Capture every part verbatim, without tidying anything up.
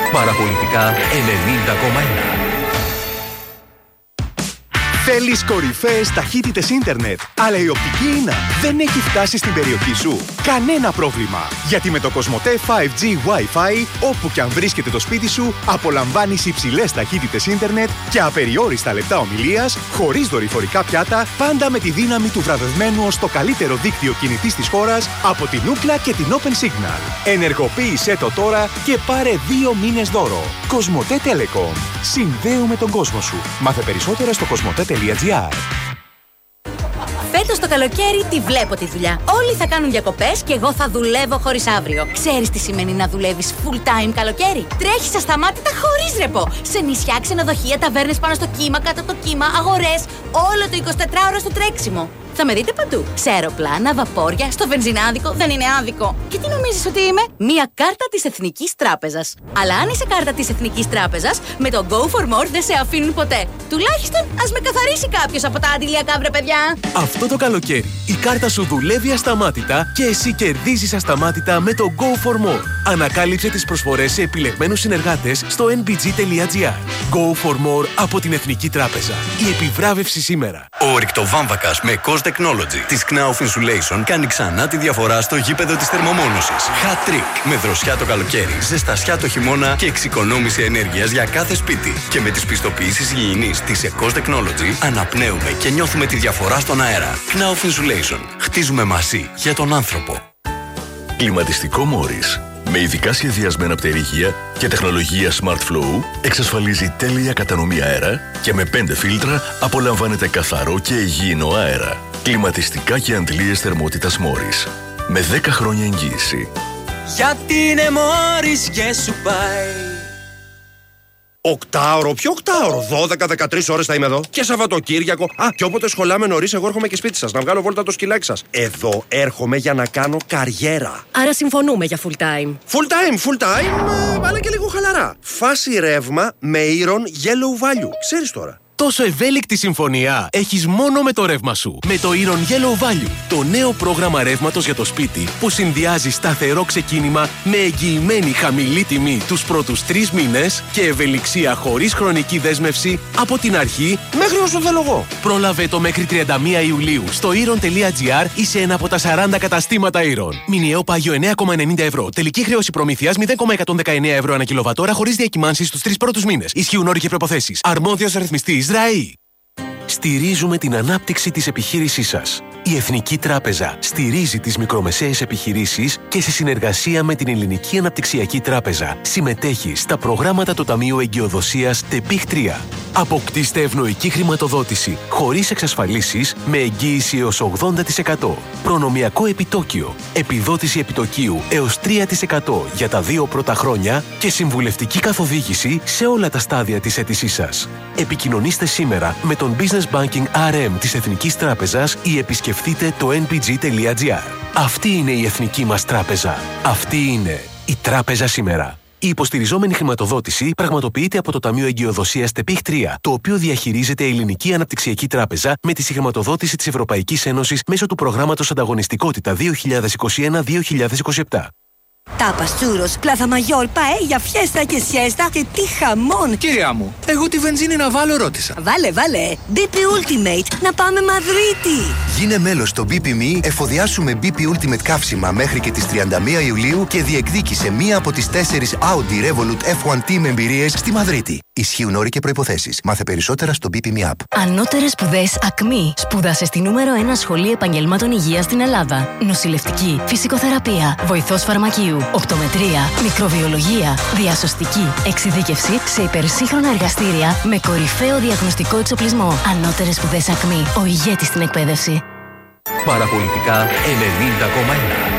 Παραπολιτικά ενενήντα κόμμα ένα. Θέλεις κορυφαίες ταχύτητες ίντερνετ, αλλά η οπτική ίνα δεν έχει φτάσει στην περιοχή σου? Κανένα πρόβλημα, γιατί με το Κοσμοτέ φάιβ τζι Wi-Fi, όπου και αν βρίσκεται το σπίτι σου, απολαμβάνεις υψηλές ταχύτητες ίντερνετ και απεριόριστα λεπτά ομιλίας, χωρίς δορυφορικά πιάτα, πάντα με τη δύναμη του βραβευμένου ως το καλύτερο δίκτυο κινητής της χώρας από την Ookla και την Open Signal. Ενεργοποίησέ το τώρα και πάρε δύο μήνες δώρο. Κοσμοτέ Telecom. Συνδέουμε τον κόσμο σου. Μάθε περισσότερα στο κοσμοτέ τελεία τζι άρ. Φέτος το καλοκαίρι τη βλέπω τη δουλειά. Όλοι θα κάνουν διακοπές και εγώ θα δουλεύω χωρίς αύριο. Ξέρεις τι σημαίνει να δουλεύεις full time καλοκαίρι? Τρέχεις ασταμάτητα χωρίς ρεπό. Σε νησιά, ξενοδοχεία, ταβέρνες πάνω στο κύμα, κάτω από το κύμα, αγορές. Όλο το εικοσιτετράωρο στο τρέξιμο. Θα με δείτε παντού. Σε αεροπλάνα, βαπόρια, στο βενζινάδικο. Δεν είναι άδικο. Και τι νομίζεις ότι είμαι? Μία κάρτα της Εθνικής Τράπεζας. Αλλά αν είσαι κάρτα της Εθνικής Τράπεζας, με το Go for More δεν σε αφήνουν ποτέ. Τουλάχιστον ας με καθαρίσει κάποιος από τα αντιλιακά, βρε παιδιά. Αυτό το καλοκαίρι η κάρτα σου δουλεύει ασταμάτητα και εσύ κερδίζεις ασταμάτητα με το Go for More. Ανακάλυψε τις προσφορές σε επιλεγμένους συνεργάτες στο εν μπι τζι τελεία τζι άρ. Go for More από την Εθνική Τράπεζα. Η επιβράβευση σήμερα. Ο ρηκτοβάμβακας με Cos Technology της Knauf Insulation κάνει ξανά τη διαφορά στο γήπεδο της θερμομόνωσης. Hat trick με δροσιά το καλοκαίρι, ζεστασιά το χειμώνα και εξοικονόμηση ενέργειας για κάθε σπίτι. Και με τις πιστοποιήσεις υγιεινής της Cos Technology αναπνέουμε και νιώθουμε τη διαφορά στον αέρα. Knauf Insulation. Χτίζουμε μαζί για τον άνθρωπο. Κλιματιστικό Morris. Με ειδικά σχεδιασμένα πτερίγια και τεχνολογία Smart Flow εξασφαλίζει τέλεια κατανομή αέρα και με πέντε φίλτρα απολαμβάνετε καθαρό και υγιεινό αέρα. Κλιματιστικά και αντλίες θερμότητας Morris. Με δέκα χρόνια εγγύηση. Γιατί είναι Morris και σου πάει. Οκτάωρο, ποιο οκτάωρο, δώδεκα με δεκατρείς ώρες θα είμαι εδώ. Και Σαββατοκύριακο. Α, και όποτε σχολάμε νωρίς, εγώ έρχομαι και σπίτι σας να βγάλω βόλτα το σκυλάκι σας. Εδώ έρχομαι για να κάνω καριέρα. Άρα συμφωνούμε για full time. Full time, full time, αλλά και λίγο χαλαρά. Φάση ρεύμα με Iron Yellow Value. Ξέρεις τώρα. Τόσο ευέλικτη συμφωνία έχεις μόνο με το ρεύμα σου. Με το Iron Yellow Value, το νέο πρόγραμμα ρεύματος για το σπίτι που συνδυάζει σταθερό ξεκίνημα με εγγυημένη χαμηλή τιμή τους πρώτους τρεις μήνες και ευελιξία χωρίς χρονική δέσμευση από την αρχή μέχρι όσο θέλω εγώ. Πρόλαβε το μέχρι τριάντα μία Ιουλίου στο iron τελεία τζι άρ ή σε ένα από τα σαράντα καταστήματα Iron. Μηνιαίο πάγιο εννέα κόμμα ενενήντα ευρώ. Τελική χρέωση προμήθειας μηδέν κόμμα εκατόν δεκαεννέα ευρώ ανά κιλοβατόρα χωρίς διακυμάνσεις στους τρεις πρώτους μήνες. Ισχύουν όροι και προϋποθέσεις. Αρμόδιος ρυθμιστής ΡΑΗ. Στηρίζουμε την ανάπτυξη της επιχείρησής σας. Η Εθνική Τράπεζα στηρίζει τις μικρομεσαίες επιχειρήσεις και σε συνεργασία με την Ελληνική Αναπτυξιακή Τράπεζα συμμετέχει στα προγράμματα του Ταμείου Εγκυοδοσίας ΤΕΠΙΧ τρία. Αποκτήστε ευνοϊκή χρηματοδότηση χωρίς εξασφαλίσεις με εγγύηση έως ογδόντα τοις εκατό. Προνομιακό επιτόκιο, επιδότηση επιτοκίου έως τρία τοις εκατό για τα δύο πρώτα χρόνια και συμβουλευτική καθοδήγηση σε όλα τα στάδια της αίτησής σας. Επικοινωνήστε σήμερα με τον Business Banking αρ εμ της Εθνικής Τράπεζας ή επισκεφτείτε το εν μπι τζι τελεία τζι άρ. Αυτή είναι η εθνική μας τράπεζα. Αυτή είναι η τράπεζα σήμερα. Η υποστηριζόμενη χρηματοδότηση πραγματοποιείται από το Ταμείο Εγκυοδοσίας ΤΕΠΙΧ τρία, το οποίο διαχειρίζεται η Ελληνική Αναπτυξιακή Τράπεζα με τη συγχρηματοδότηση της Ευρωπαϊκής Ένωσης μέσω του προγράμματος Ανταγωνιστικότητα δύο χιλιάδες είκοσι ένα με δύο χιλιάδες είκοσι επτά. Τάπας, τσούρος, πλάθα μαγιόρ, παέλια, φιέστα και σιέστα και τι χαμόν! Κυρία μου, εγώ τη βενζίνη να βάλω ρώτησα. Βάλε, βάλε! μπι πι Ultimate, να πάμε Μαδρίτη! Γίνε μέλος στο μπι πι εμ ι, εφοδιάσου με μπι πι Ultimate καύσιμα μέχρι και τις τριάντα μία Ιουλίου και διεκδίκησε μία από τις τέσσερις Audi Revolut εφ ουάν Team εμπειρίες στη Μαδρίτη. Ισχύουν όροι και προϋποθέσεις. Μάθε περισσότερα στο μπι πι εμ ι App. Ανώτερες σπουδές ΑΚΜΗ. Σπούδασε στη νούμερο ένα σχολή επαγγελμάτων υγείας στην Ελλάδα. Νοσηλευτική, φυσικοθεραπεία, βοηθός φαρμακείου, οπτομετρία, μικροβιολογία, διασωστική, εξειδίκευση σε υπερσύγχρονα εργαστήρια με κορυφαίο διαγνωστικό εξοπλισμό. Ανώτερες σπουδές ΑΚΜΗ. Ο ηγέτης στην εκπαίδευση. Παραπολιτικά ενενήντα κόμμα ένα.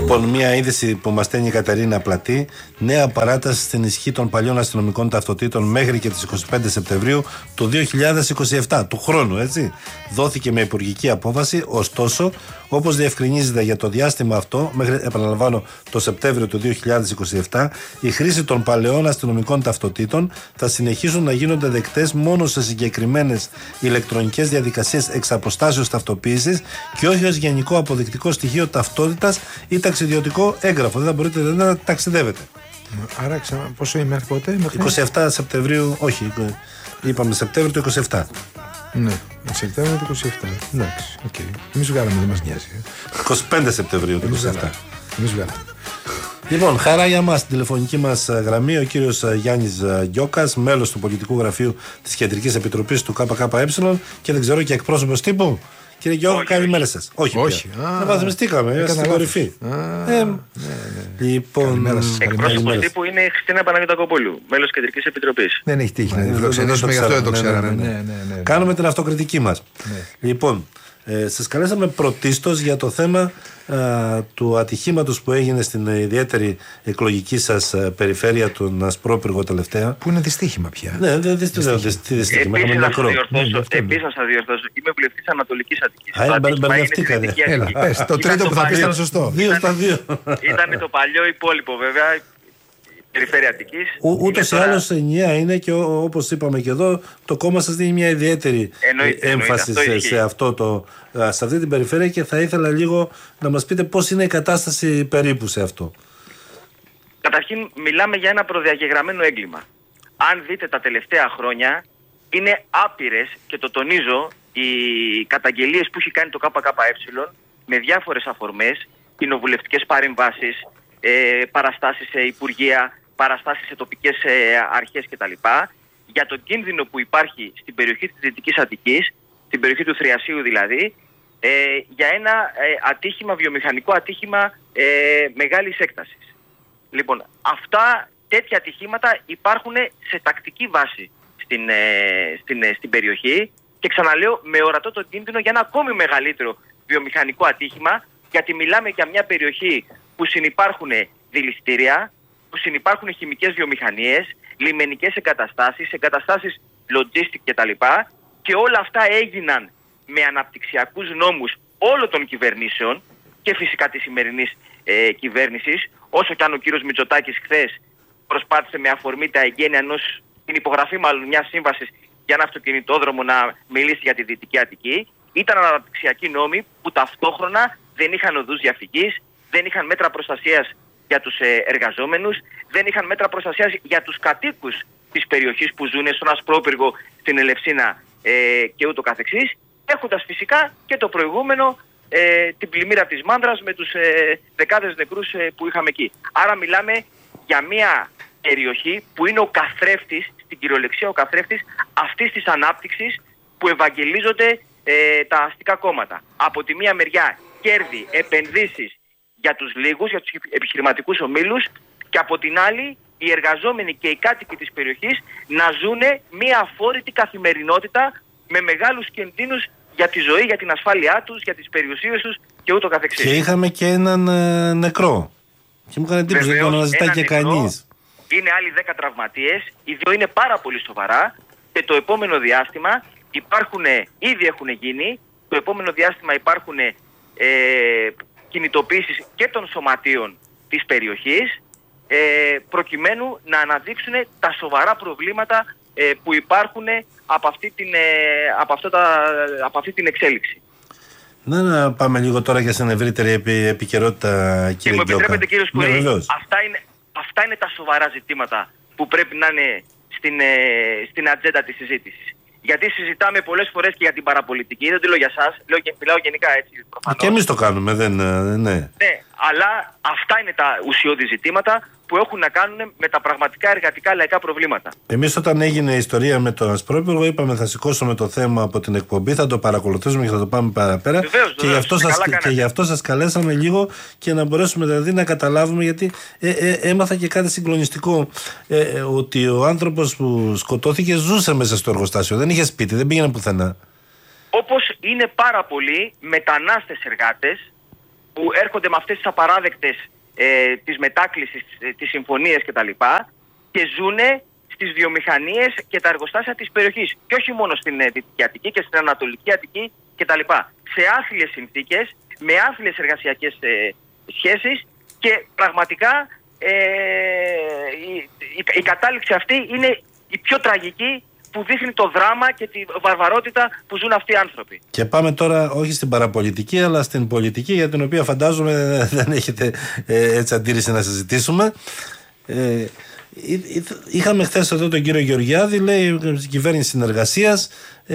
Λοιπόν, μια είδηση που μας στέλνει η Κατερίνα Πλατή. Νέα παράταση στην ισχύ των παλιών αστυνομικών ταυτοτήτων μέχρι και τις είκοσι πέντε Σεπτεμβρίου του δύο χιλιάδες είκοσι επτά, του χρόνου, έτσι. Δόθηκε με υπουργική απόφαση, ωστόσο, όπως διευκρινίζεται για το διάστημα αυτό, μέχρι, επαναλαμβάνω, το Σεπτέμβριο του δύο χιλιάδες είκοσι επτά, η χρήση των παλαιών αστυνομικών ταυτοτήτων θα συνεχίσουν να γίνονται δεκτές μόνο σε συγκεκριμένες ηλεκτρονικές διαδικασίες εξ αποστάσεως ταυτοποίησης και όχι ως γενικό αποδεικτικό στοιχείο ταυτότητας ή ταξιδιωτικό έγγραφο. Δεν θα μπορείτε δεν να ταξιδεύετε. Άρα, ξα... πόσο είναι πότε, μέχρι... είκοσι επτά Σεπτεμβρίου, όχι, είπαμε Σεπτέμβριο του είκοσι επτά. Ναι, Σεπτέμβριο του είκοσι επτά. Εντάξει, οκ. Okay. Εμείς βγάλαμε, δεν μας νοιάζει. είκοσι πέντε Σεπτεμβρίου του είκοσι επτά. Εμείς βγάλαμε. Λοιπόν, χαρά για μας, την τηλεφωνική μας γραμμή, ο κύριος Γιάννης Γιώκας, μέλος του πολιτικού γραφείου της Κεντρικής Επιτροπής του ΚΚΕ και δεν ξέρω και εκπρόσωπος τύπου. Κύριε Γιώργο, καλημέρα σας. Όχι, όχι. Να βαθμιστήκαμε, στην κορυφή. Λοιπόν, εκπρόσωπος τύπου είναι η Χριστίνα Παναγιωτακοπούλου, μέλος Κεντρικής Επιτροπής. Δεν έχει τύχει να τη φιλοξενήσουμε, γι' αυτό δεν το ξέραμε. Κάνουμε την αυτοκριτική μας. Λοιπόν, Ε, σας καλέσαμε πρωτίστως για το θέμα α, του ατυχήματος που έγινε στην ιδιαίτερη εκλογική σας α, περιφέρεια του Ασπρόπυργο τελευταία. Που είναι δυστύχημα πια. Ναι, δεν δυστύχημα. Επίσης να σας διορθώσω, είμαι βουλευτής Ανατολικής Αττικής. Α, μπερδευτήκατε. Έλα, πες, το τρίτο που θα πεις ήταν σωστό. Δύο στα δύο. Ήταν το παλιό υπόλοιπο βέβαια. Περιφέρεια Αττικής. Ούτως ή άλλως ενιαία είναι και όπως είπαμε και εδώ, το κόμμα σας δίνει μια ιδιαίτερη εννοείται, έμφαση εννοείται, αυτό σε, σε, αυτό το, σε αυτή την περιφέρεια και θα ήθελα λίγο να μας πείτε πώς είναι η κατάσταση περίπου σε αυτό. Καταρχήν μιλάμε για ένα προδιαγεγραμμένο έγκλημα. Αν δείτε τα τελευταία χρόνια είναι άπειρες και το τονίζω οι καταγγελίες που έχει κάνει το ΚΚΕ με διάφορες αφορμές, κοινοβουλευτικές παρεμβάσεις, ε, παραστάσεις σε υπουργεία, παραστάσεις σε τοπικές ε, αρχές κτλ. Για τον κίνδυνο που υπάρχει στην περιοχή της Δυτικής Αττικής, στην περιοχή του Θριασίου δηλαδή, ε, για ένα ε, ατύχημα, βιομηχανικό ατύχημα ε, μεγάλης έκτασης. Λοιπόν, αυτά, τέτοια ατυχήματα υπάρχουν σε τακτική βάση στην, ε, στην, ε, στην περιοχή και ξαναλέω με ορατό τον κίνδυνο για ένα ακόμη μεγαλύτερο βιομηχανικό ατύχημα, γιατί μιλάμε για μια περιοχή που συνυπάρχουν δηληστήρια, που συνυπάρχουν χημικές βιομηχανίες, λιμενικές εγκαταστάσεις, εγκαταστάσεις logistic κτλ. Και όλα αυτά έγιναν με αναπτυξιακούς νόμους όλων των κυβερνήσεων και φυσικά της σημερινής ε, κυβέρνησης, όσο και αν ο κύριος Μητσοτάκης χθες προσπάθησε με αφορμή τα εγγένεια ενός, την υπογραφή μάλλον μιας σύμβασης για ένα αυτοκινητόδρομο να μιλήσει για τη Δυτική Αττική. Ήταν αναπτυξιακοί νόμοι που ταυτόχρονα δεν είχαν οδούς διαφυγής, δεν είχαν μέτρα προστασίας για τους ε, εργαζόμενους, δεν είχαν μέτρα προστασίας για τους κατοίκους της περιοχής που ζουν στον Ασπρόπυργο, στην Ελευσίνα ε, και ούτω καθεξής, έχοντας φυσικά και το προηγούμενο, ε, την πλημμύρα της Μάνδρας με τους ε, δεκάδες νεκρούς ε, που είχαμε εκεί. Άρα μιλάμε για μια περιοχή που είναι ο καθρέφτης, στην κυριολεξία ο καθρέφτης αυτής της ανάπτυξης που ευαγγελίζονται ε, τα αστικά κόμματα. Από τη μία μεριά κέρδη, επενδύσεις για τους λίγους, για τους επιχειρηματικούς ομίλους, και από την άλλη οι εργαζόμενοι και οι κάτοικοι της περιοχής να ζουν μια αφόρητη καθημερινότητα με μεγάλους κινδύνους για τη ζωή, για την ασφάλειά τους, για τις περιουσίες τους και ούτω καθεξής. Και είχαμε και έναν ε, νεκρό. Και μου έκανε εντύπωση ότι τον αναζητάει και κανείς. Είναι άλλοι δέκα τραυματίες, οι δύο είναι πάρα πολύ σοβαρά και το επόμενο διάστημα υπάρχουν, ήδη έχουν γίνει, το επόμενο διάστημα υπάρχουν ε, κινητοποίησεις και των σωματείων της περιοχής ε, προκειμένου να αναδείξουν τα σοβαρά προβλήματα ε, που υπάρχουν από αυτή την, ε, από αυτό τα, από αυτή την εξέλιξη. Να, να πάμε λίγο τώρα για στην ευρύτερη επι, επικαιρότητα, κύριε Γιώκα. Και μου επιτρέπετε, κύριε Σκουρή, ναι, αυτά, είναι, αυτά είναι τα σοβαρά ζητήματα που πρέπει να είναι στην, ε, στην ατζέντα της συζήτησης. Γιατί συζητάμε πολλές φορές και για την παραπολιτική, δεν το λέω για εσάς, λέω, μιλάω γενικά έτσι. Προφανώς. Και εμείς το κάνουμε, δεν, ναι. Ναι, αλλά αυτά είναι τα ουσιώδη ζητήματα που έχουν να κάνουν με τα πραγματικά εργατικά λαϊκά προβλήματα. Εμείς όταν έγινε η ιστορία με το Ασπρόπυργο είπαμε θα σηκώσουμε το θέμα από την εκπομπή, θα το παρακολουθήσουμε και θα το πάμε παραπέρα. Βεβαίως, και, γι αυτό σας, και γι' αυτό σας καλέσαμε λίγο και να μπορέσουμε δηλαδή να καταλάβουμε, γιατί ε, ε, έμαθα και κάτι συγκλονιστικό, ε, ε, ότι ο άνθρωπος που σκοτώθηκε ζούσε μέσα στο εργοστάσιο, δεν είχε σπίτι, δεν πήγαινε πουθενά. Όπως είναι πάρα πολλοί μετανάστες εργάτες που έρχονται με αυτές τις απαράδεκτες ε, της μετάκλησης, ε, τις συμφωνίες κτλ. Και ζουνε στις βιομηχανίες και τα εργοστάσια της περιοχής. Και όχι μόνο στην ε, Δυτική Αττική και στην Ανατολική Αττική κτλ. Σε άθλιες συνθήκες, με άθλιες εργασιακές ε, σχέσεις και πραγματικά ε, η, η, η κατάληξη αυτή είναι η πιο τραγική που δείχνει το δράμα και τη βαρβαρότητα που ζουν αυτοί οι άνθρωποι. Και πάμε τώρα όχι στην παραπολιτική αλλά στην πολιτική, για την οποία φαντάζομαι δεν έχετε ε, έτσι αντίρρηση να συζητήσουμε. Ε, είχαμε χθες εδώ τον κύριο Γεωργιάδη, λέει κυβέρνηση συνεργασίας,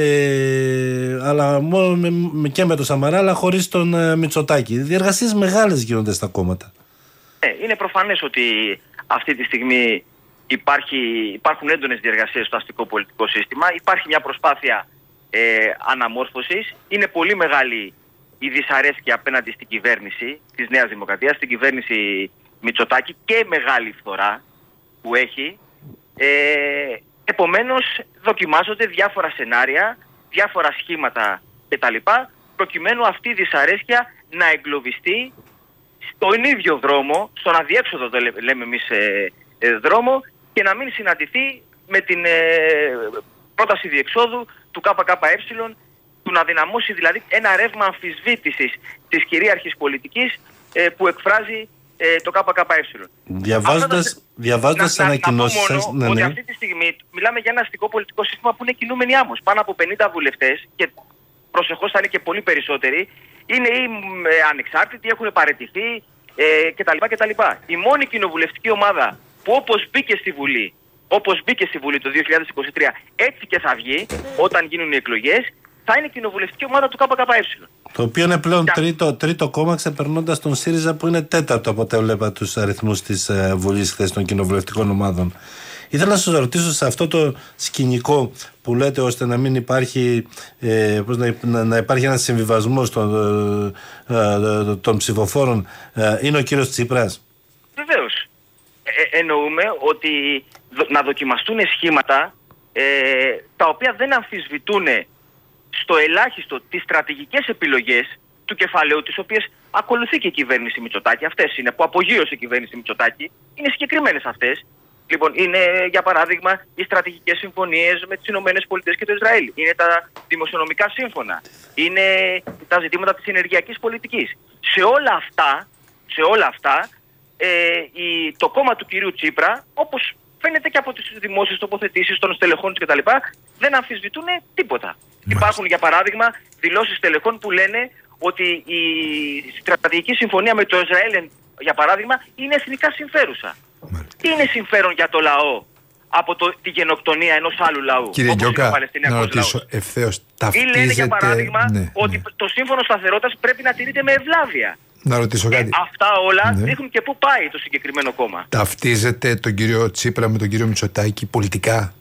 ε, αλλά μόνο με, με, και με τον Σαμαρά, αλλά χωρίς τον ε, Μητσοτάκη. Διεργασίες μεγάλες γίνονται στα κόμματα. Ε, είναι προφανές ότι αυτή τη στιγμή Υπάρχει, υπάρχουν έντονες διεργασίες στο αστικό πολιτικό σύστημα. Υπάρχει μια προσπάθεια ε, αναμόρφωσης. Είναι πολύ μεγάλη η δυσαρέσκεια απέναντι στην κυβέρνηση της Νέας Δημοκρατίας, στην κυβέρνηση Μητσοτάκη, και μεγάλη φθορά που έχει. Ε, επομένως δοκιμάζονται διάφορα σενάρια, διάφορα σχήματα κτλ. Προκειμένου αυτή η δυσαρέσκεια να εγκλωβιστεί στον ίδιο δρόμο, στον αδιέξοδο το λέμε εμείς ε, ε, δρόμο, και να μην συναντηθεί με την ε, πρόταση διεξόδου του ΚΚΕ, του να δυναμώσει δηλαδή ένα ρεύμα αμφισβήτησης της κυρίαρχης πολιτικής ε, που εκφράζει ε, το ΚΚΕ. Διαβάζοντας, διαβάζοντας τις ανακοινώσεις σας, ναι, ότι ναι. αυτή τη στιγμή μιλάμε για ένα αστικό πολιτικό σύστημα που είναι κινούμενη άμμος. Πάνω από πενήντα βουλευτές, και προσεχώς θα είναι και πολύ περισσότεροι, είναι ή ε, ανεξάρτητοι, έχουν παραιτηθεί ε, κτλ, κτλ. Η μόνη κοινοβουλευτική ομάδα που όπως μπήκε στη Βουλή, όπως μπήκε στη Βουλή το δύο χιλιάδες είκοσι τρία, έτσι και θα βγει όταν γίνουν οι εκλογές, θα είναι η κοινοβουλευτική ομάδα του ΚΚΕ. Το οποίο είναι πλέον τρίτο, τρίτο κόμμα, ξεπερνώντας τον ΣΥΡΙΖΑ που είναι τέταρτο από ό,τι έβλεπα τους αριθμούς της ε, Βουλής χθες των κοινοβουλευτικών ομάδων. Ήθελα να σας ρωτήσω σε αυτό το σκηνικό που λέτε, ώστε να μην υπάρχει, ε, πώς να, να, να υπάρχει ένας συμβιβασμός των, ε, ε, των ψηφοφόρων, ε, είναι ο κύριος Τσίπρας. Βεβαίως. Ε, εννοούμε ότι δο, να δοκιμαστούν σχήματα ε, τα οποία δεν αμφισβητούν στο ελάχιστο τις στρατηγικές επιλογές του κεφαλαίου, τις οποίες ακολουθεί και η κυβέρνηση Μητσοτάκη. Αυτές είναι που απογείωσε η κυβέρνηση Μητσοτάκη. Είναι συγκεκριμένες αυτές. Λοιπόν, είναι για παράδειγμα οι στρατηγικές συμφωνίες με τις ΗΠΑ και το Ισραήλ. Είναι τα δημοσιονομικά σύμφωνα. Είναι τα ζητήματα της ενεργειακής πολιτικής. Σε όλα αυτά, σε όλα αυτά ε, η, το κόμμα του κυρίου Τσίπρα, όπως φαίνεται και από τις δημόσιες τοποθετήσεις των στελεχών του κτλ., δεν αμφισβητούν τίποτα. Μάλιστα. Υπάρχουν για παράδειγμα δηλώσεις στελεχών που λένε ότι η στρατηγική συμφωνία με το Ισραήλ, για παράδειγμα, είναι εθνικά συμφέρουσα. Μάλιστα. Τι είναι συμφέρον για το λαό από το, τη γενοκτονία ενός άλλου λαού? Κύριε Γιώκα, να ρωτήσω ευθέως, ταυτίζεται... Ή λένε για παράδειγμα ναι, ότι ναι. το σύμφωνο σταθερότητας πρέπει να τηρείται με ευλάβεια. Να ρωτήσω κάτι. Ε, αυτά όλα ναι. δείχνουν και πού πάει το συγκεκριμένο κόμμα. Ταυτίζεται τον κύριο Τσίπρα με τον κύριο Μητσοτάκη πολιτικά?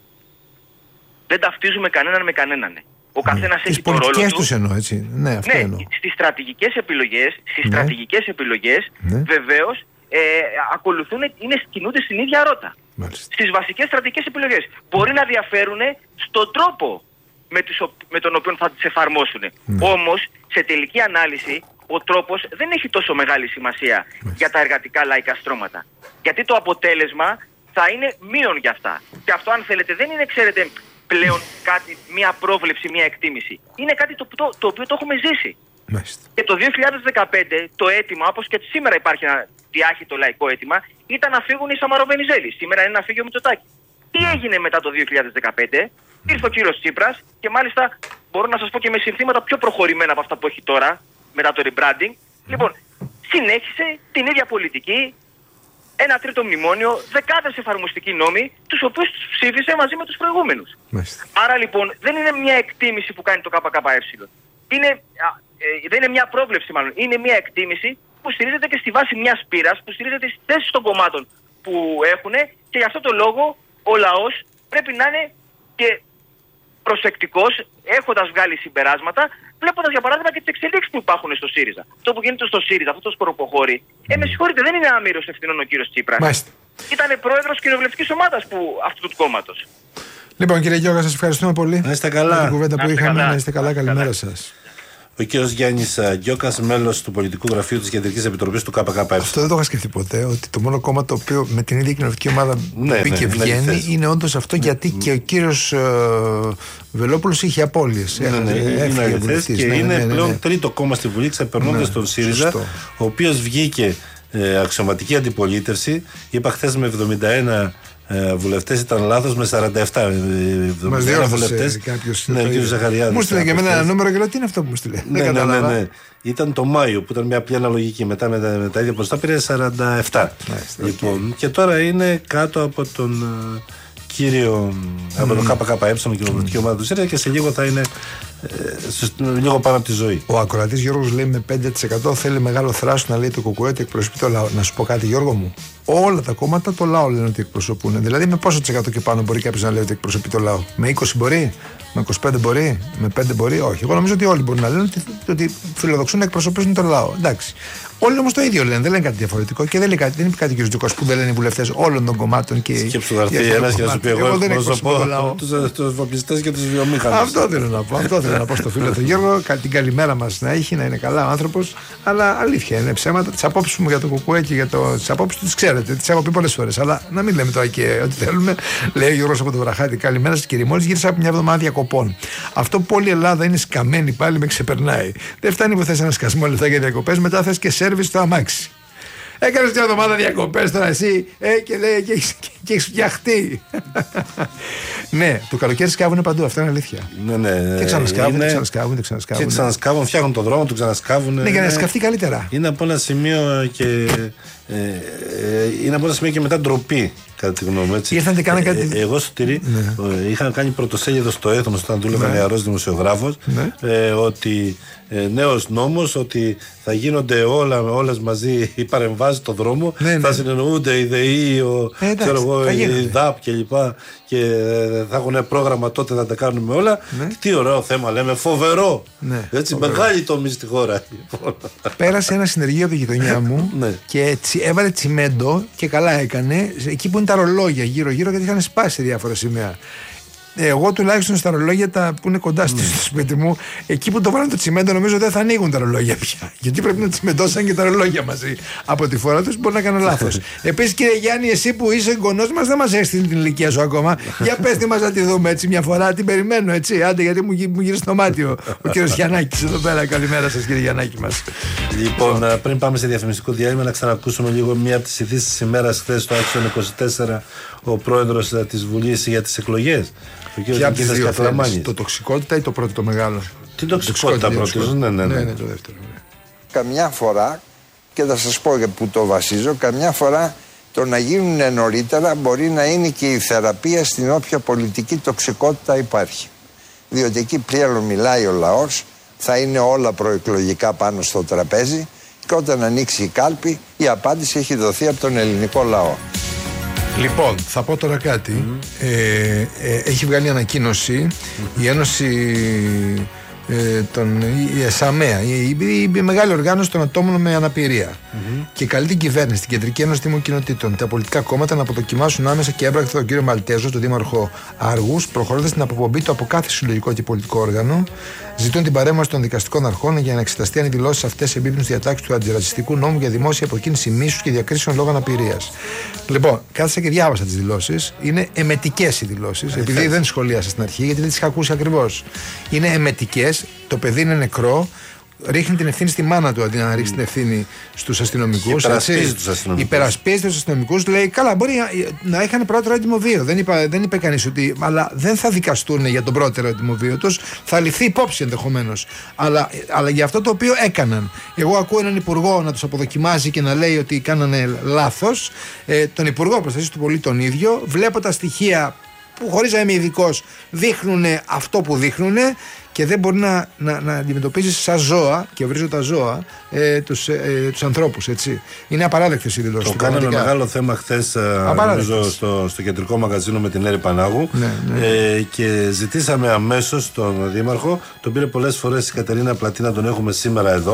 Δεν ταυτίζουμε κανέναν με κανέναν. Ο καθένας έχει το ρόλο του. Τις πολιτικές τους εννοώ, έτσι. Ναι, αυτό ναι, εννοώ. Στις στρατηγικές επιλογές, στις ναι. στρατηγικές επιλογές ναι. βεβαίως ε, ακολουθούν, είναι, κινούνται στην ίδια ρότα. Μάλιστα. Στις βασικές στρατηγικές επιλογές. Μπορεί να διαφέρουν στον τρόπο με, τις, με τον οποίο θα τις εφαρμόσουν. Ναι. Όμως, σε τελική ανάλυση, ο τρόπος δεν έχει τόσο μεγάλη σημασία Μάλιστα. για τα εργατικά λαϊκά στρώματα. Γιατί το αποτέλεσμα θα είναι μείον για αυτά. Και αυτό, αν θέλετε, δεν είναι, ξέρετε, πλέον κάτι, μια πρόβλεψη, μια εκτίμηση. Είναι κάτι το, το, το οποίο το έχουμε ζήσει. Μάλιστα. Και το δύο χιλιάδες δεκαπέντε το αίτημα, όπως και σήμερα υπάρχει ένα διάχυτο λαϊκό αίτημα, ήταν να φύγουν οι Σαμαροβενιζέλοι. Σήμερα είναι να φύγει ο Μητσοτάκης. Τι έγινε μετά το δύο χιλιάδες δεκαπέντε? Ήρθε ο κύριος Τσίπρας και μάλιστα μπορώ να σας πω και με συνθήματα πιο προχωρημένα από αυτά που έχει τώρα, μετά το rebranding. Mm. Λοιπόν, συνέχισε την ίδια πολιτική, ένα τρίτο μνημόνιο, δεκάδες εφαρμοστικοί νόμοι, τους οποίους τους ψήφισε μαζί με τους προηγούμενους. Μάλιστα. Άρα λοιπόν δεν είναι μια εκτίμηση που κάνει το ΚΚΕ. Είναι, ε, δεν είναι μια πρόβλεψη μάλλον. Είναι μια εκτίμηση που στηρίζεται και στη βάση μιας πείρας, που στηρίζεται στις θέσεις των κομμάτων που έχουν, και γι' αυτό το λόγο ο λαός πρέπει να είναι και προσεκτικός, έχοντας βγάλει συμπεράσματα, βλέποντας για παράδειγμα και τις εξελίξεις που υπάρχουν στο ΣΥΡΙΖΑ. Αυτό που γίνεται στο ΣΥΡΙΖΑ, αυτό το σκοροποχώρι, ε, με συγχωρείτε, δεν είναι άμυρος ευθυνών ο κύριος Τσίπρας. Ήταν πρόεδρος κοινοβουλευτικής ομάδας που, αυτού του κόμματος. Λοιπόν, κύριε Γιώργα, σας ευχαριστούμε πολύ. Να είστε καλά. Για την κουβέντα που είχαμε, να είστε καλά, καλημέρα σας. ο κύριος Γιάννης Γκιόκας, μέλος του πολιτικού γραφείου της Κεντρικής Επιτροπής του ΚΚΕ. Αυτό δεν το είχα σκεφτεί ποτέ, ότι το μόνο κόμμα το οποίο με την ίδια κοινωνική ομάδα ναι, μπήκε και ναι, βγαίνει ναι, είναι όντως αυτό, ναι, γιατί ναι. και ο κύριος ε, Βελόπουλος είχε απώλειες. Ναι, ναι, ναι, είναι βουλευτής, και ναι, είναι ναι, ναι, ναι, πλέον ναι. τρίτο κόμμα στη Βουλή, ξεπερνώντας ναι, τον ΣΥΡΙΖΑ, σωστό. Ο οποίος βγήκε ε, αξιωματική αντιπολίτευση. Είπα χθες με εβδομήντα ένα ε, βουλευτές, ήταν λάθος, με σαράντα επτά Μας διόρθωσε κάποιος. Ναι, ο κύριος Ζαχαριάδης. Μου στείλε και εμένα ένα νούμερο και λέω τι είναι αυτό που μου στείλε. Ναι, ναι, ναι, ναι. Ήταν το Μάιο που ήταν μια απλή αναλογική. Μετά με τα, με τα ίδια ποσοστά πήρε σαράντα επτά. Nice, λοιπόν, okay. Και τώρα είναι κάτω από τον uh, κύριο mm. από το ΚΚΕ, την κοινοβουλευτική ομάδα του ΣΥΡΙΖΑ, και σε λίγο θα είναι ε, λίγο πάνω από τη ζωή. Ο ακροατής Γιώργος λέει με πέντε τοις εκατό θέλει μεγάλο θράσο να λέει το ΚΚΕ ότι εκπροσωπεί το λαό. Να σου πω κάτι, Γιώργο μου. Όλα τα κόμματα το λαό λένε ότι εκπροσωπούν. Δηλαδή με πόσο τοις εκατό και πάνω μπορεί κάποιος να λέει ότι εκπροσωπεί το λαό? Με είκοσι μπορεί? Με είκοσι πέντε μπορεί? Με πέντε μπορεί? Όχι. Εγώ νομίζω ότι όλοι μπορούν να λένε ότι, ότι φιλοδοξούν να εκπροσωπήσουν τον λαό. Εντάξει. Όλοι όμως το ίδιο λένε, δεν λένε κάτι διαφορετικό και δεν, λέει κάτι, δεν είπε κάτι ο κ. Τζουκός που δεν λένε οι βουλευτές όλων των κομμάτων. Και σκέψου θα έρθει ένας και να σου πει: εγώ δεν εκπροσωπώ τους βαπιστές και τους βιομήχανους. Αυτό θέλω να πω. Αυτό θέλω να πω στο φίλο του Γιώργο. Την καλημέρα μας να έχει, να είναι καλά ο άνθρωπος. Αλλά αλήθεια είναι ψέματα. Τις απόψεις μου για το ΚΚΕ και για το, τις απόψεις του τις ξέρετε. Τις έχω πει πολλές φορές. Αλλά να μην λέμε τώρα και ό,τι θέλουμε. Λέει ο Γιώργος από το Βραχάτι: καλημέρα σας κύριε. Μόλις γύρισα από μια εβδομάδα διακοπών. Αυτό που όλη η Ελλάδα είναι σκαμμένη πάλι με ξεπερνάει. Δεν φτάνει που θες ένα σκασμό λεφτά για διακοπές, μετά θες και σέρβις στο αμάξι. Έκανες μια εβδομάδα διακοπές τώρα εσύ ε, και λέει και έχεις, και έχεις φτιαχτεί. Ναι, το καλοκαίρι σκάβουνε παντού, αυτό είναι αλήθεια. Ναι, ναι. Και ξανασκάβουν, και ξανασκάβουν, και ξανασκάβουν. Και ξανασκάβουν, φτιάχνουν τον δρόμο, του ξανασκάβουν. Ναι, για να σκαφτεί καλύτερα. Είναι από ένα σημείο και. Ε, ε, είναι από ένα σημείο και μετά ντροπή, κατά τη γνώμη μου. Έτσι. Ήρθαν και κάνανε κάτι. Ε, εγώ στο τυρί ναι. ε, είχα κάνει πρωτοσέλιδο στο Έθνος όταν δούλευα ναι. νεαρός δημοσιογράφος ναι. ε, ότι ε, νέος νόμος, ότι θα γίνονται όλα, όλες μαζί οι παρεμβάσεις στον δρόμο, ναι, ναι. θα συνεννοούνται οι ΔΕΗ, ο, ε, ξέρω εγώ, η ΔΑΠ κλπ. Και ε, θα έχουν πρόγραμμα τότε να τα κάνουμε όλα. Ναι. Τι ωραίο θέμα λέμε, φοβερό. Ναι, έτσι, φοβερό. Μεγάλη τομή στη χώρα. Πέρασε ένα συνεργείο από τη γειτονιά μου ναι. και τσι, έβαλε τσιμέντο και καλά έκανε εκεί που είναι τα ρολόγια γύρω-γύρω, γιατί είχαν σπάσει διάφορα σημεία. Εγώ τουλάχιστον στα ρολόγια τα που είναι κοντά στο mm. σπίτι μου, εκεί που το βάλανε το τσιμέντο, νομίζω δεν θα ανοίγουν τα ρολόγια πια. Γιατί πρέπει να τσιμεντώσαν και τα ρολόγια μαζί. Από τη φορά του μπορεί να κάνω λάθος. Επίσης, κύριε Γιάννη, εσύ που είσαι εγγονός μας, δεν μας έχεις την ηλικία σου ακόμα. Για πες τι μας να τη δούμε έτσι μια φορά, την περιμένω έτσι. Άντε, γιατί μου, μου γύρισε το μάτιο ο κύριος Γιαννάκης εδώ πέρα. Καλημέρα σας, κύριε Γιαννάκη μας. Λοιπόν, πριν πάμε σε διαφημιστικό διάλειμμα, να ξανακούσουμε λίγο μία από τις ειδήσεις της ημέρας. Χθες στο Άξιον είκοσι τέσσερα, ο πρόεδρος της Βουλής για τις εκλογές. Ποια από τις δύο θέλεις, το τοξικότητα ή το πρώτο το μεγάλο? Την τοξικότητα πρώτο, ναι, ναι, ναι. ναι, το δεύτερο. Ναι. Καμιά φορά, και θα σας πω για που το βασίζω, καμιά φορά το να γίνουν νωρίτερα μπορεί να είναι και η θεραπεία στην όποια πολιτική τοξικότητα υπάρχει. Διότι εκεί πλέον μιλάει ο λαός, θα είναι όλα προεκλογικά πάνω στο τραπέζι και όταν ανοίξει η κάλπη η απάντηση έχει δοθεί από τον ελληνικό λαό. Λοιπόν, θα πω τώρα κάτι. Mm. Ε, ε, έχει βγάλει ανακοίνωση mm. η Ένωση ε, των, η ΕΣΑΜΕΑ, η, η, η μεγάλη οργάνωση των ατόμων με αναπηρία. Mm-hmm. Και καλεί την κυβέρνηση, την Κεντρική Ένωση Δημοκοινοτήτων, τα πολιτικά κόμματα να αποδοκιμάσουν άμεσα και έμπρακτα τον κύριο Μαλτέζο, τον δήμαρχο Άργους, προχωρώντας την αποπομπή του από κάθε συλλογικό και πολιτικό όργανο. Ζητούν την παρέμβαση των δικαστικών αρχών για να εξεταστεί αν οι δηλώσεις αυτές εμπίπτουν στις διατάξεις του αντιρατσιστικού νόμου για δημόσια αποκίνηση μίσους και διακρίσεων λόγω αναπηρίας. Λοιπόν, κάθισα και διάβασα τις δηλώσεις. Είναι εμετικές οι δηλώσεις, επειδή δεν σχολίασα στην αρχή, γιατί δεν τις είχα ακούσει ακριβώς. Είναι εμετικές, το παιδί είναι νεκρό. Ρίχνει την ευθύνη στη μάνα του αντί να ρίξει την ευθύνη στους αστυνομικούς. Υπερασπίζεται τους αστυνομικούς. Λέει, καλά, μπορεί να, να είχαν πρώτερο έτοιμο βίο. Δεν, είπα, δεν είπε κανείς ότι. Αλλά δεν θα δικαστούν για τον πρώτερο έτοιμο βίο τους. Θα ληφθεί υπόψη ενδεχομένως. Αλλά, αλλά για αυτό το οποίο έκαναν. Εγώ ακούω έναν υπουργό να τους αποδοκιμάζει και να λέει ότι κάνανε λάθος. Ε, τον υπουργό προστασίας του πολίτη τον ίδιο. Βλέπω τα στοιχεία που χωρίς να είμαι ειδικός δείχνουν αυτό που δείχνουν. Και δεν μπορεί να, να, να αντιμετωπίζει σαν ζώα, και βρίζω τα ζώα, ε, τους, ε, τους ανθρώπους, έτσι. Είναι απαράδεκτες οι δηλώσεις. Το κάναμε μεγάλο θέμα χθες νομίζω, στο, στο κεντρικό μαγαζίνο με την Έρη Πανάγου. Ναι, ναι. Ε, και ζητήσαμε αμέσως τον Δήμαρχο, τον πήρε πολλές φορές η Κατερίνα Πλατή να τον έχουμε σήμερα εδώ.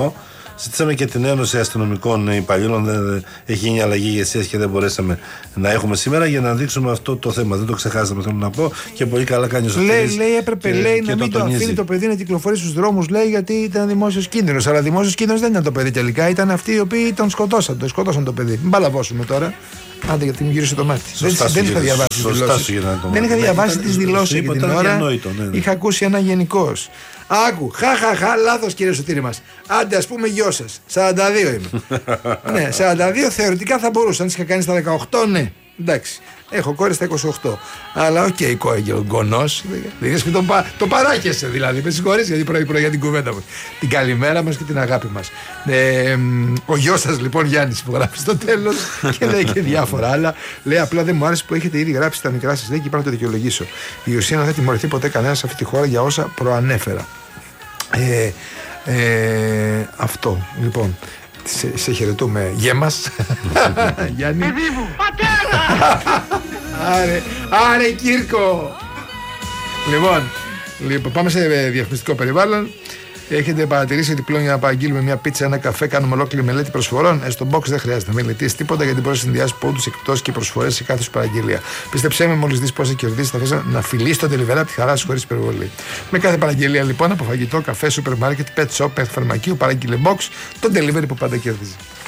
Ζητήσαμε και την Ένωση Αστυνομικών Υπαλλήλων. Δεν έχει γίνει αλλαγή ηγεσίας και δεν μπορέσαμε να έχουμε σήμερα για να δείξουμε αυτό το θέμα. Δεν το ξεχάσαμε, θέλω να πω. Και πολύ καλά κάνει ο Σωτήρης. Λέει, λέει, έπρεπε και, λέει, και να μην το το αφήνει το παιδί να κυκλοφορεί στους δρόμους, λέει, γιατί ήταν δημόσιος κίνδυνος. Αλλά δημόσιος κίνδυνος δεν ήταν το παιδί τελικά. Ήταν αυτοί οι οποίοι τον σκοτώσαν. Το σκοτώσαν το παιδί. Μην παλαβώσουμε τώρα. Άντε, γιατί μου γύρισε το μάτι. Σωστά δεν, δεν είχα διαβάσει τις δηλώσεις. Δεν είχα διαβάσει τις δηλώσεις εκείνη την ώρα. Διανόητο, ναι, ναι. Είχα ακούσει ένα γενικός. Άκου, χαχαχα, λάθος κύριε Σωτήρη μας. Άντε, ας πούμε γιο σας. σαράντα δύο είμαι. Ναι, σαράντα δύο θεωρητικά θα μπορούσα. Αν είχα κάνει στα δεκαοκτώ, ναι. Εντάξει. Έχω κόρη στα είκοσι οκτώ. Αλλά οκ, okay, γονός. Δηλαδή, το, πα, το παράκεσαι δηλαδή. Με συγχωρείς γιατί πρωί-πρωί για την κουβέντα μου. Την καλημέρα μας και την αγάπη μας. Ε, ο γιος σας λοιπόν Γιάννης που γράφει στο τέλος και λέει και διάφορα άλλα. Λέει απλά δεν μου άρεσε που έχετε ήδη γράψει τα μικρά σας. Λέει και πρέπει να το δικαιολογήσω. Η ουσία δεν θα τιμωρηθεί ποτέ κανένα σε αυτή τη χώρα για όσα προανέφερα. Ε, ε, αυτό λοιπόν. Σε, σε χαιρετούμε. Γέμας. Γιάννη. Παιδί μου, πατέρα! Άρε, άρε Κύρκο. Λοιπόν, λοιπόν, πάμε σε διαφημιστικό περιβάλλον. Έχετε παρατηρήσει ότι πλέον για να παραγγείλουμε μια πίτσα, ένα καφέ, κάνουμε ολόκληρη μελέτη προσφορών. Ε, στο box δεν χρειάζεται να μελετήσει τίποτα γιατί μπορεί να συνδυάσει πόντους, εκπτώσεις και προσφορές σε κάθε σου παραγγελία. Πίστεψέ με, μόλις δεις πόσα κερδίσεις, θα θες να φιλείς το delivery από τη χαρά σου χωρίς υπερβολή. Με κάθε παραγγελία λοιπόν από φαγητό, καφέ, σούπερ μάρκετ, pet shop, φαρμακείο, παράγγειλε box, το delivery που πάντα κερδίζει.